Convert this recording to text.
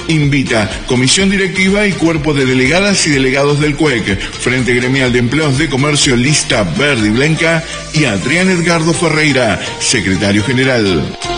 invita Comisión Directiva y Cuerpo de Delegadas y Delegados del CUEC, Frente Gremial de Empleados de Comercio Lista Verde y Blanca, y Adrián Edgardo Ferreira, Secretario General.